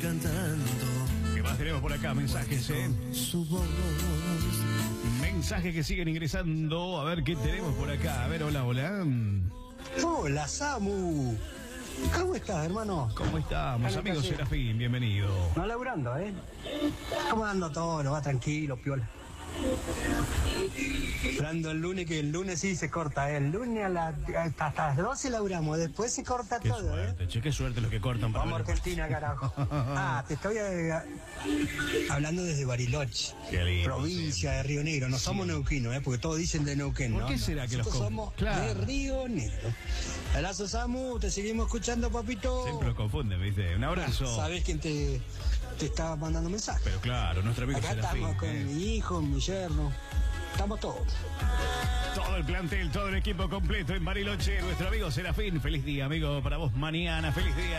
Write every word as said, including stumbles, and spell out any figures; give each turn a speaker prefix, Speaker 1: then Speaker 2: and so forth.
Speaker 1: cantando.
Speaker 2: ¿Qué más tenemos por acá? Mensajes, ¿eh?
Speaker 1: Su voz.
Speaker 2: Mensajes que siguen ingresando. A ver qué tenemos por acá. A ver, hola, hola.
Speaker 3: Hola, Samu. ¿Cómo estás, hermano?
Speaker 2: ¿Cómo estamos, amigos Serafín? Bienvenido.
Speaker 3: No laburando, ¿eh? ¿Cómo ando todo? ¿No va tranquilo, piola? Esperando el lunes, que el lunes sí se corta, ¿eh? El lunes a la, hasta, hasta las doce laburamos, después se corta
Speaker 2: Qué
Speaker 3: todo,
Speaker 2: suerte,
Speaker 3: ¿eh?
Speaker 2: che, qué suerte los que cortan para
Speaker 3: Vamos a
Speaker 2: ver.
Speaker 3: Argentina, carajo. Ah, te estoy eh, hablando desde Bariloche,
Speaker 2: Qué lindo,
Speaker 3: provincia
Speaker 2: sí.
Speaker 3: de Río Negro. No
Speaker 2: Sí.
Speaker 3: somos neuquinos, ¿eh? Porque todos dicen de Neuquén,
Speaker 2: ¿Por
Speaker 3: ¿no?
Speaker 2: qué
Speaker 3: No.
Speaker 2: será que los
Speaker 3: Nosotros
Speaker 2: con-
Speaker 3: somos
Speaker 2: Claro.
Speaker 3: de Río Negro. Abrazo, Samu, te seguimos escuchando, papito.
Speaker 2: Siempre los confunden, ¿viste? Un abrazo.
Speaker 3: ¿Sabes quién te, te está mandando mensajes?
Speaker 2: Pero claro, nuestro amigo
Speaker 3: Acá
Speaker 2: Serafín.
Speaker 3: estamos con
Speaker 2: ¿eh?
Speaker 3: mi hijo, mi yerno. Estamos todos.
Speaker 2: Todo el plantel, todo el equipo completo en Bariloche. Nuestro amigo Serafín. Feliz día, amigo, para vos mañana. Feliz día.